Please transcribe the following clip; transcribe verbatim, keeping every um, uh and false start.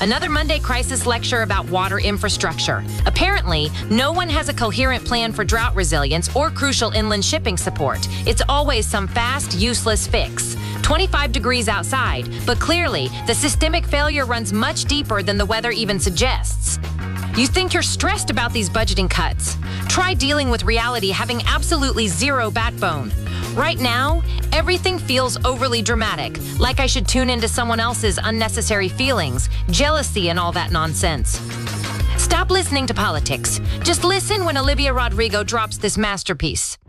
Another Monday crisis lecture about water infrastructure. Apparently, no one has a coherent plan for drought resilience or crucial inland shipping support. It's always some fast, useless fix. twenty-five degrees outside, but clearly, the systemic failure runs much deeper than the weather even suggests. You think you're stressed about these budgeting cuts? Try dealing with reality having absolutely zero backbone. Right now, everything feels overly dramatic, like I should tune into someone else's unnecessary feelings, jealousy, and all that nonsense. Stop listening to politics. Just listen when Olivia Rodrigo drops this masterpiece.